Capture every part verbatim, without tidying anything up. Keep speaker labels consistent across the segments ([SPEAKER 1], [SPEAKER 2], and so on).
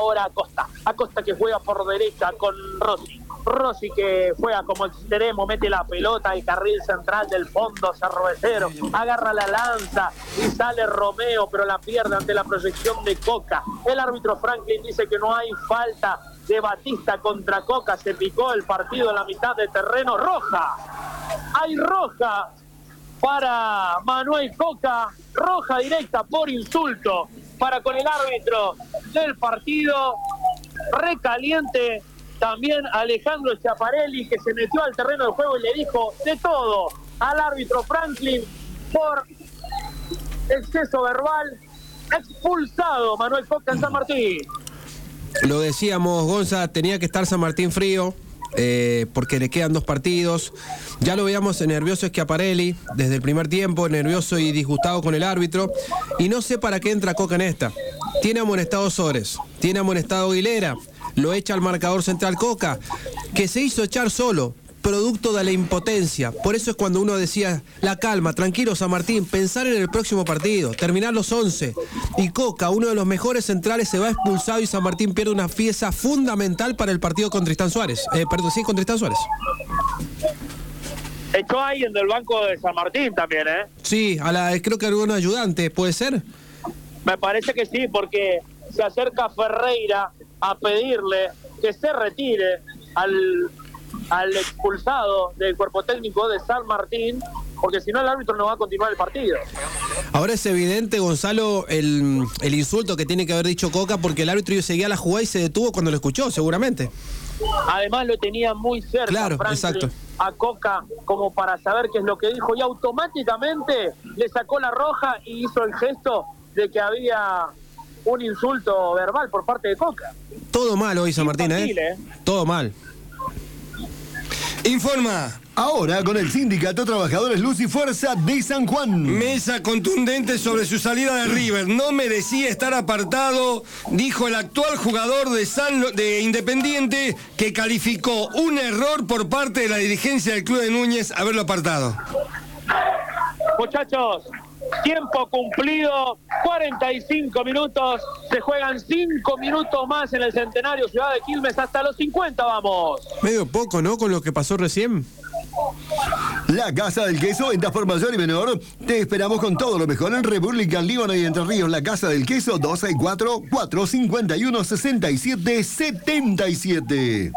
[SPEAKER 1] ahora Acosta. Acosta que juega por derecha con Rossi. Rossi que juega como extremo, mete la pelota al carril central del fondo cervecero, agarra la lanza y sale Romeo, pero la pierde ante la proyección de Coca. El árbitro Franklin dice que no hay falta de Batista contra Coca, se picó el partido en la mitad de terreno. Roja, hay roja para Manuel Coca, roja directa por insulto para con el árbitro del partido. Recaliente también Alejandro Schiaparelli, que se metió al terreno del juego y le dijo de todo al árbitro Franklin por exceso verbal. Expulsado Manuel Coca en San Martín.
[SPEAKER 2] Lo decíamos, Gonza, tenía que estar San Martín frío, eh, porque le quedan dos partidos. Ya lo veíamos nervioso Schiaparelli desde el primer tiempo, nervioso y disgustado con el árbitro. Y no sé para qué entra Coca en esta. Tiene amonestado Sores, tiene amonestado Aguilera, lo echa al marcador central Coca, que se hizo echar solo, producto de la impotencia. Por eso es cuando uno decía, la calma, tranquilo San Martín, pensar en el próximo partido, terminar los once. Y Coca, uno de los mejores centrales, se va expulsado y San Martín pierde una pieza fundamental para el partido con Tristán Suárez. Eh, perdón, sí, con Tristán Suárez.
[SPEAKER 1] Echó a alguien del banco de San Martín también, ¿eh?
[SPEAKER 2] Sí, a la, creo que algún ayudante, ¿puede ser?
[SPEAKER 1] Me parece que sí, porque se acerca Ferreira a pedirle que se retire al, al expulsado del cuerpo técnico de San Martín, porque si no el árbitro no va a continuar el partido.
[SPEAKER 2] Ahora es evidente, Gonzalo, el, el insulto que tiene que haber dicho Coca, porque el árbitro seguía la jugada y se detuvo cuando lo escuchó, seguramente.
[SPEAKER 1] Además lo tenía muy cerca,
[SPEAKER 2] claro,
[SPEAKER 1] Franklin,
[SPEAKER 2] exacto,
[SPEAKER 1] a Coca, como para saber qué es lo que dijo, y automáticamente le sacó la roja y hizo el gesto de que había un insulto verbal por parte de Coca.
[SPEAKER 2] Todo mal hoy, San Martín, ¿eh? ¿eh? Todo mal.
[SPEAKER 3] Informa. Ahora con el Sindicato Trabajadores Luz y Fuerza de San Juan.
[SPEAKER 4] Mesa contundente sobre su salida de River. No merecía estar apartado, dijo el actual jugador de, San Lo- de Independiente, que calificó un error por parte de la dirigencia del club de Núñez haberlo apartado.
[SPEAKER 1] Muchachos, tiempo cumplido, cuarenta y cinco minutos, se juegan cinco minutos más en el Centenario Ciudad de Quilmes, hasta los cincuenta vamos.
[SPEAKER 2] Medio poco, ¿no? Con lo que pasó recién.
[SPEAKER 3] La Casa del Queso, ventas por mayor y menor. Te esperamos con todo lo mejor en República, Líbano y Entre Ríos. La Casa del Queso, dos seis cuatro, cuatro cinco uno, seis siete siete siete.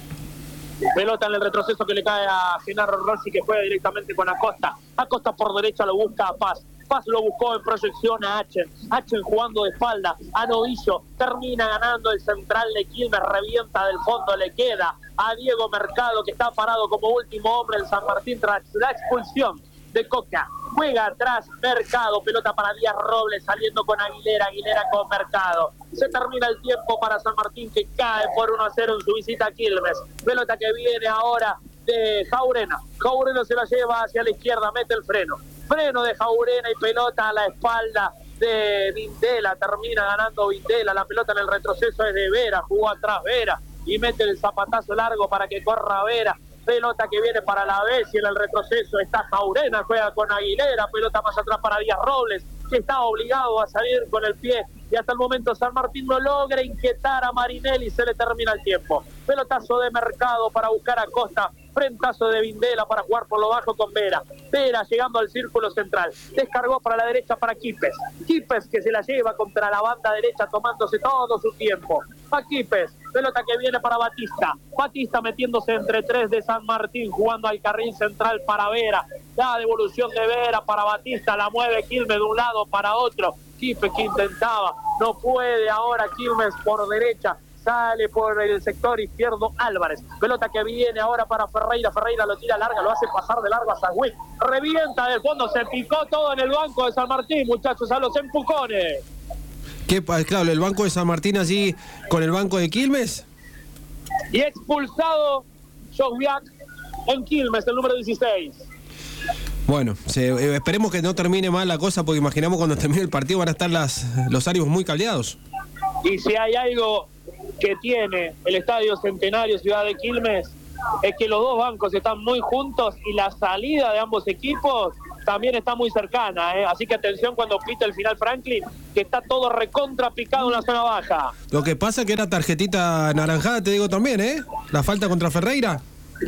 [SPEAKER 1] Pelota en el retroceso que le cae a Genaro Rossi, que juega directamente con Acosta. Acosta por derecha lo busca a Paz. Paz lo buscó en proyección a Achen. Achen jugando de espalda a Novillo. Termina ganando el central de Quilmes. Revienta del fondo. Le queda a Diego Mercado, que está parado como último hombre en San Martín tras la expulsión de Coca. Juega atrás Mercado. Pelota para Díaz Robles saliendo con Aguilera. Aguilera con Mercado. Se termina el tiempo para San Martín, que cae por uno a cero en su visita a Quilmes. Pelota que viene ahora de Jaurena. Jaurena se la lleva hacia la izquierda. Mete el freno. Freno de Jaurena y pelota a la espalda de Vindela. Termina ganando Vindela. La pelota en el retroceso es de Vera. Jugó atrás Vera y mete el zapatazo largo para que corra Vera. Pelota que viene para la vez y en el retroceso está Jaurena. Juega con Aguilera. Pelota más atrás para Díaz Robles, que está obligado a salir con el pie. Y hasta el momento San Martín no logra inquietar a Marinelli. Se le termina el tiempo. Pelotazo de Mercado para buscar a Costa. Frentazo de Vindela para jugar por lo bajo con Vera. Vera llegando al círculo central. Descargó para la derecha para Quipes. Quipes que se la lleva contra la banda derecha tomándose todo su tiempo. A Quipes. Pelota que viene para Batista. Batista metiéndose entre tres de San Martín, jugando al carril central para Vera. La devolución de Vera para Batista. La mueve Quilmes de un lado para otro. Quipes que intentaba. No puede ahora Quilmes por derecha. Sale por el sector izquierdo Álvarez. Pelota que viene ahora para Ferreira. Ferreira lo tira larga, lo hace pasar de largo a Sagüí. Revienta del fondo, se picó todo en el banco de San Martín, muchachos, a los empujones.
[SPEAKER 2] ¿Qué, claro, el banco de San Martín allí con el banco de Quilmes?
[SPEAKER 1] Y expulsado Josviak en Quilmes, el número dieciséis.
[SPEAKER 2] Bueno, se, eh, esperemos que no termine mal la cosa, porque imaginamos cuando termine el partido van a estar las, los ánimos muy caldeados.
[SPEAKER 1] Y si hay algo que tiene el Estadio Centenario Ciudad de Quilmes, es que los dos bancos están muy juntos y la salida de ambos equipos también está muy cercana, ¿eh? Así que atención cuando pita el final Franklin, que está todo recontra picado en la zona baja.
[SPEAKER 2] Lo que pasa que era tarjetita naranjada, te digo también, ¿eh? La falta contra Ferreira.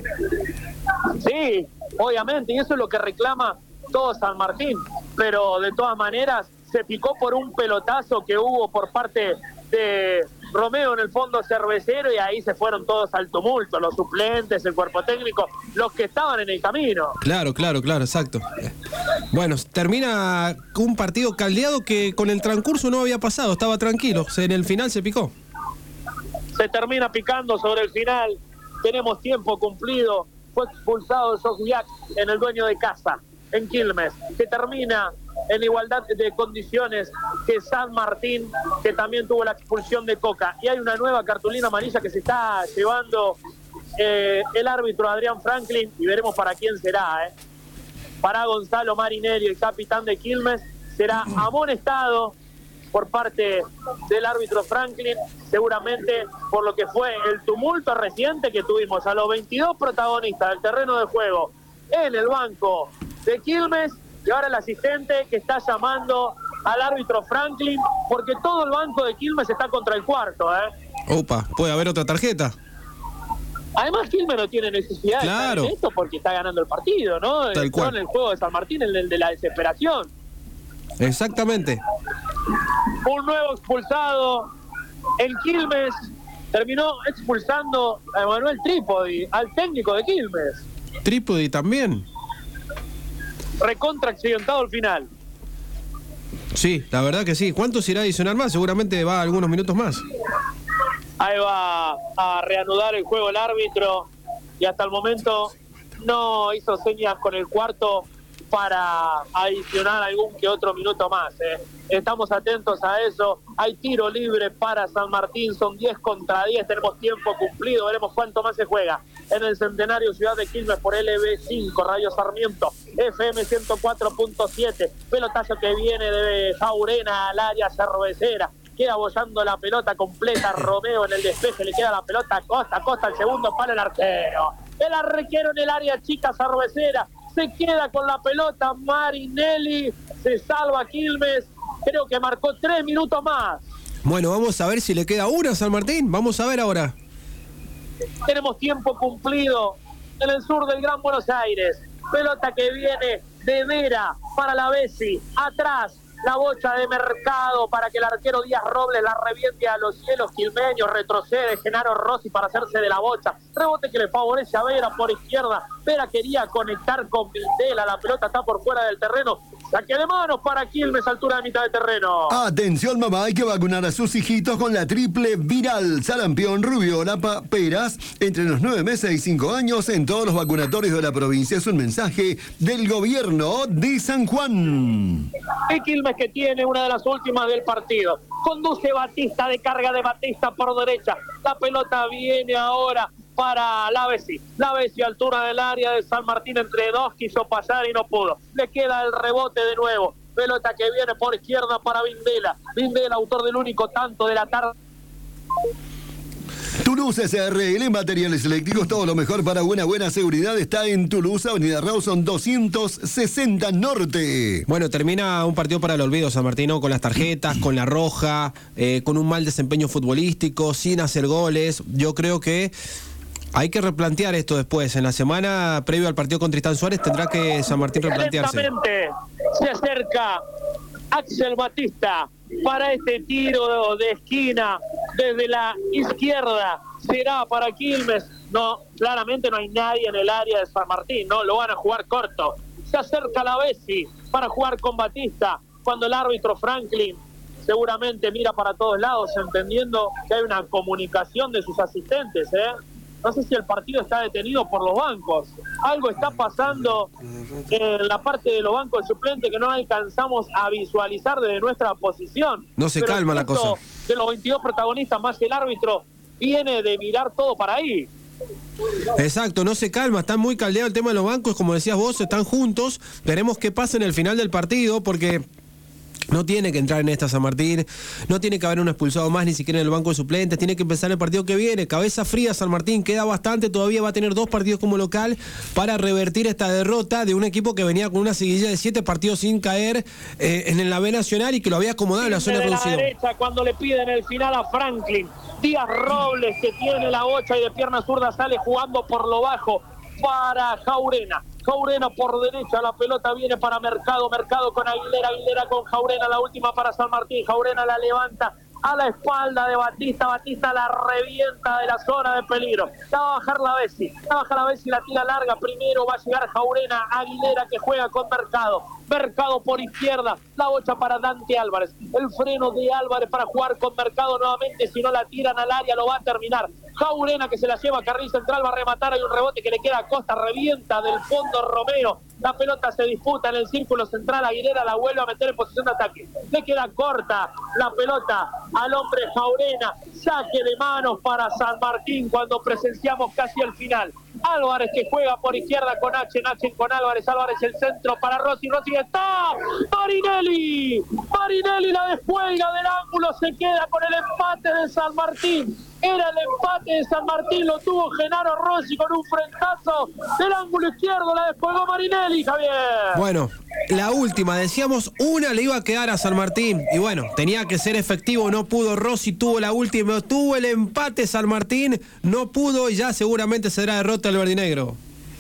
[SPEAKER 1] Sí, obviamente, y eso es lo que reclama todo San Martín, pero de todas maneras se picó por un pelotazo que hubo por parte de Romeo en el fondo cervecero y ahí se fueron todos al tumulto, los suplentes, el cuerpo técnico, los que estaban en el camino.
[SPEAKER 2] Claro, claro, claro, exacto. Bueno, termina un partido caldeado que con el transcurso no había pasado, estaba tranquilo, en el final se picó.
[SPEAKER 1] Se termina picando sobre el final, tenemos tiempo cumplido, fue expulsado Sogdiak en el dueño de casa, en Quilmes, que termina en igualdad de condiciones que San Martín, que también tuvo la expulsión de Coca. Y hay una nueva cartulina amarilla que se está llevando eh, el árbitro Adrián Franklin, y veremos para quién será. ¿eh? Para Gonzalo Marinelli, el capitán de Quilmes, será amonestado por parte del árbitro Franklin, seguramente por lo que fue el tumulto reciente que tuvimos a los veintidós protagonistas del terreno de juego en el banco de Quilmes, y ahora el asistente que está llamando al árbitro Franklin, porque todo el banco de Quilmes está contra el cuarto. ¿eh?
[SPEAKER 2] Opa, puede haber otra tarjeta.
[SPEAKER 1] Además, Quilmes no tiene necesidad
[SPEAKER 2] claro.
[SPEAKER 1] de esto porque está ganando el partido, ¿no?
[SPEAKER 2] Tal cual.
[SPEAKER 1] En el juego de San Martín, el, el de la desesperación.
[SPEAKER 2] Exactamente.
[SPEAKER 1] Un nuevo expulsado en Quilmes, terminó expulsando a Emanuel Trípodi, al técnico de Quilmes.
[SPEAKER 2] Trípodi también.
[SPEAKER 1] Recontra accidentado al final.
[SPEAKER 2] Sí, la verdad que sí. ¿Cuántos irá a adicionar más? Seguramente va algunos minutos más.
[SPEAKER 1] Ahí va a reanudar el juego el árbitro y hasta el momento no hizo señas con el cuarto para adicionar algún que otro minuto más. ¿eh? Estamos atentos a eso. Hay tiro libre para San Martín, son diez contra diez, tenemos tiempo cumplido, veremos cuánto más se juega en el Centenario Ciudad de Quilmes por L B cinco, Radio Sarmiento, F M ciento cuatro punto siete, pelotazo que viene de Jaurena al área cervecera, queda bollando la pelota completa, Romeo en el despeje, le queda la pelota a Costa, Costa el segundo para el arquero, el arquero en el área chica cervecera, se queda con la pelota Marinelli, se salva Quilmes, creo que marcó tres minutos más.
[SPEAKER 2] Bueno, vamos a ver si le queda una a San Martín, vamos a ver ahora.
[SPEAKER 1] Tenemos tiempo cumplido en el sur del Gran Buenos Aires, pelota que viene de Vera para la Bessi, atrás la bocha de Mercado para que el arquero Díaz Robles la reviente a los cielos quilmeños, retrocede Genaro Rossi para hacerse de la bocha, rebote que le favorece a Vera por izquierda, Vera quería conectar con Vindela, la pelota está por fuera del terreno, saque de manos para Quilmes, altura de mitad de terreno.
[SPEAKER 3] Atención mamá, hay que vacunar a sus hijitos con la triple viral, sarampión, rubiola, paperas, entre los nueve meses y cinco años en todos los vacunatorios de la provincia. Es un mensaje del gobierno de San Juan.
[SPEAKER 1] Y Quilmes que tiene una de las últimas del partido. Conduce Batista, de carga de Batista por derecha. La pelota viene ahora para la Bessi. La Bessi, altura del área de San Martín, entre dos, quiso pasar y no pudo. Le queda el rebote de nuevo. Pelota que viene por izquierda para Vindela. Vindela, autor del único tanto de la tarde.
[SPEAKER 3] Toulouse S R L, materiales eléctricos, todo lo mejor para una buena seguridad está en Toulouse, Avenida Rawson doscientos sesenta Norte.
[SPEAKER 2] Bueno, termina un partido para el olvido, San Martino, con las tarjetas, con la roja, eh, con un mal desempeño futbolístico, sin hacer goles. Yo creo que hay que replantear esto después. En la semana previo al partido con Tristán Suárez tendrá que San Martín replantearse.
[SPEAKER 1] Lentamente se acerca Axel Batista para este tiro de esquina desde la izquierda. Será para Quilmes. No, claramente no hay nadie en el área de San Martín, no, lo van a jugar corto. Se acerca la Bessi para jugar con Batista, cuando el árbitro Franklin seguramente mira para todos lados, entendiendo que hay una comunicación de sus asistentes, ¿eh? No sé si el partido está detenido por los bancos. Algo está pasando en la parte de los bancos de suplentes que no alcanzamos a visualizar desde nuestra posición.
[SPEAKER 2] No se
[SPEAKER 1] Pero
[SPEAKER 2] calma la cosa.
[SPEAKER 1] De los veintidós protagonistas más el árbitro viene de mirar todo para ahí.
[SPEAKER 2] Exacto, no se calma, está muy caldeado el tema de los bancos, como decías vos, están juntos. Veremos qué pasa en el final del partido, porque No tiene que entrar en esta San Martín, no tiene que haber un expulsado más ni siquiera en el banco de suplentes, tiene que empezar el partido que viene. Cabeza fría San Martín, queda bastante, todavía va a tener dos partidos como local para revertir esta derrota de un equipo que venía con una seguidilla de siete partidos sin caer eh, en la B Nacional y que lo había acomodado en la zona
[SPEAKER 1] de la
[SPEAKER 2] reducida.
[SPEAKER 1] derecha cuando le piden el final a Franklin. Díaz Robles, que tiene la bocha y de pierna zurda sale jugando por lo bajo para Jaurena. Jaurena por derecha, la pelota viene para Mercado, Mercado con Aguilera, Aguilera con Jaurena, la última para San Martín, Jaurena la levanta a la espalda de Batista, Batista la revienta de la zona de peligro, la va a bajar la Bessi, la baja la Bessi, la tira larga, primero va a llegar Jaurena, Aguilera que juega con Mercado, Mercado por izquierda, la bocha para Dante Álvarez, el freno de Álvarez para jugar con Mercado nuevamente, si no la tiran al área lo va a terminar, Jaurena que se la lleva, carril central va a rematar, hay un rebote que le queda a Costa, revienta del fondo Romero, la pelota se disputa en el círculo central, Aguilera la vuelve a meter en posición de ataque, le queda corta la pelota al hombre Jaurena, saque de manos para San Martín cuando presenciamos casi el final. Álvarez que juega por izquierda con H, H con Álvarez, Álvarez el centro para Rossi, Rossi está, Marinelli, Marinelli la descuelga del ángulo, se queda con el empate de San Martín, era el empate de San Martín, lo tuvo Genaro Rossi con un frentazo del ángulo izquierdo, la descolgó Marinelli, Javier.
[SPEAKER 2] Bueno, la última, decíamos una le iba a quedar a San Martín y bueno, tenía que ser efectivo, no pudo, Rossi tuvo la última, tuvo el empate San Martín, no pudo y ya seguramente será derrota el verdinegro.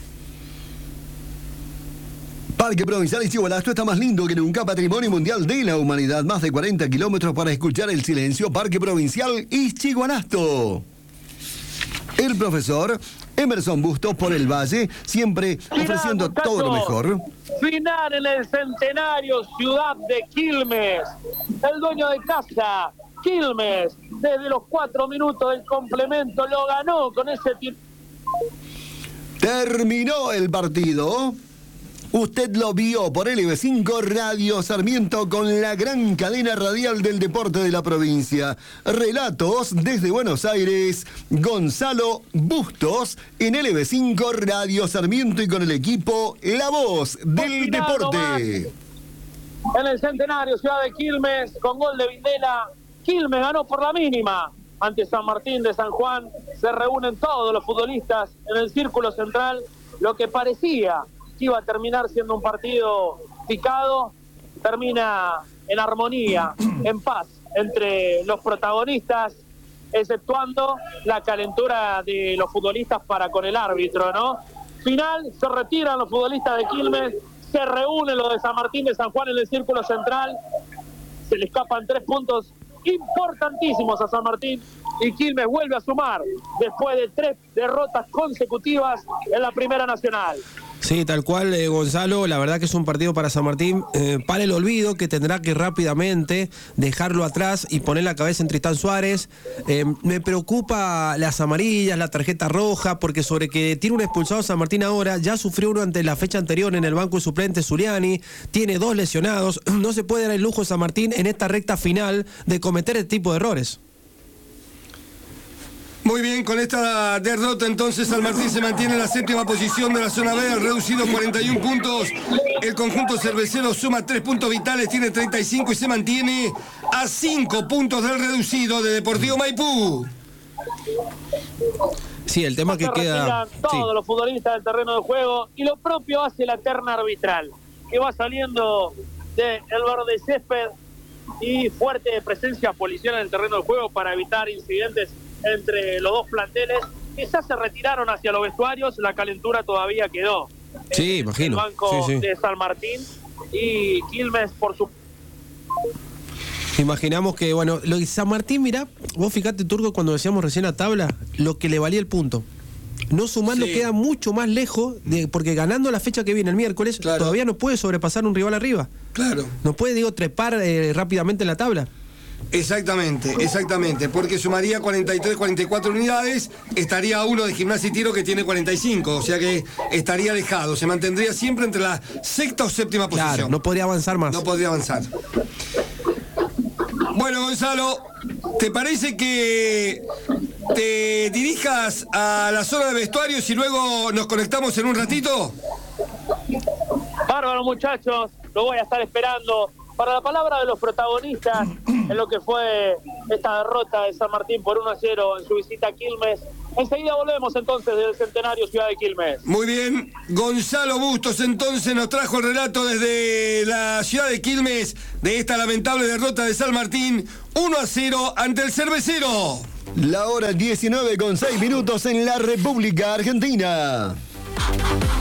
[SPEAKER 3] Parque Provincial Ischiguanasto está más lindo que nunca, Patrimonio Mundial de la Humanidad, más de cuarenta kilómetros para escuchar el silencio. Parque Provincial Ischiguanasto. El profesor Emerson Bustos por el Valle, siempre ofreciendo
[SPEAKER 1] Final,
[SPEAKER 3] todo lo mejor.
[SPEAKER 1] Final en el Centenario, ciudad de Quilmes. El dueño de casa, Quilmes, desde los cuatro minutos del complemento lo ganó con ese tiro.
[SPEAKER 3] Terminó el partido. Usted lo vio por L B cinco Radio Sarmiento con la gran cadena radial del deporte de la provincia. Relatos desde Buenos Aires, Gonzalo Bustos en L B cinco Radio Sarmiento y con el equipo La Voz del Deporte.
[SPEAKER 1] En el Centenario, ciudad de Quilmes, con gol de Vindela, Quilmes ganó por la mínima ante San Martín de San Juan. Se reúnen todos los futbolistas en el círculo central, lo que parecía que iba a terminar siendo un partido picado, termina en armonía, en paz entre los protagonistas, exceptuando la calentura de los futbolistas para con el árbitro, ¿no? Final, se retiran los futbolistas de Quilmes, se reúnen los de San Martín de San Juan en el círculo central, se le escapan tres puntos importantísimos a San Martín y Quilmes vuelve a sumar después de tres derrotas consecutivas en la Primera Nacional.
[SPEAKER 2] Sí, tal cual, eh, Gonzalo, la verdad que es un partido para San Martín eh, para el olvido, que tendrá que rápidamente dejarlo atrás y poner la cabeza en Tristán Suárez. Eh, me preocupa las amarillas, la tarjeta roja, porque sobre que tiene un expulsado San Martín ahora, ya sufrió uno ante la fecha anterior en el banco de suplentes, Zuliani, tiene dos lesionados, no se puede dar el lujo San Martín en esta recta final de cometer este tipo de errores.
[SPEAKER 4] Muy bien, con esta derrota entonces San Martín se mantiene en la séptima posición de la zona B, al reducido cuarenta y uno puntos. El conjunto cervecero suma tres puntos vitales, tiene treinta y cinco y se mantiene a cinco puntos del reducido de Deportivo Maipú.
[SPEAKER 2] Sí, el tema que
[SPEAKER 1] se
[SPEAKER 2] queda...
[SPEAKER 1] todos
[SPEAKER 2] sí.
[SPEAKER 1] los futbolistas del terreno de juego y lo propio hace la terna arbitral, que va saliendo del verde césped y fuerte presencia policial en el terreno de juego para evitar incidentes entre los dos planteles. Quizás se retiraron hacia los vestuarios, la calentura todavía quedó.
[SPEAKER 2] Sí,
[SPEAKER 1] en
[SPEAKER 2] imagino.
[SPEAKER 1] el banco
[SPEAKER 2] sí, sí.
[SPEAKER 1] de San Martín y Quilmes por su...
[SPEAKER 2] Imaginamos que, bueno, lo de San Martín, mirá, vos fijate, Turco, cuando decíamos recién la tabla, lo que le valía el punto. No sumando
[SPEAKER 4] Sí.
[SPEAKER 2] queda mucho más lejos, de, porque ganando la fecha que viene el miércoles,
[SPEAKER 4] Claro.
[SPEAKER 2] todavía no puede sobrepasar un rival arriba.
[SPEAKER 4] Claro.
[SPEAKER 2] No puede, digo, trepar eh, rápidamente en la tabla.
[SPEAKER 4] Exactamente, exactamente, porque sumaría cuarenta y tres, cuarenta y cuatro unidades, estaría a uno de Gimnasia y Tiro que tiene cuarenta y cinco, o sea que estaría alejado, se mantendría siempre entre la sexta o séptima posición.
[SPEAKER 2] Claro, no podría avanzar más.
[SPEAKER 4] No podría avanzar. Bueno, Gonzalo, ¿te parece que te dirijas a la zona de vestuarios y luego nos conectamos en un ratito?
[SPEAKER 1] Bárbaro, muchachos, lo voy a estar esperando para la palabra de los protagonistas en lo que fue esta derrota de San Martín por uno a cero en su visita a Quilmes. Enseguida volvemos entonces del Centenario Ciudad de Quilmes.
[SPEAKER 4] Muy bien, Gonzalo Bustos entonces nos trajo el relato desde la ciudad de Quilmes de esta lamentable derrota de San Martín, uno a cero ante el Cervecero.
[SPEAKER 3] La hora diecinueve con seis minutos en la República Argentina.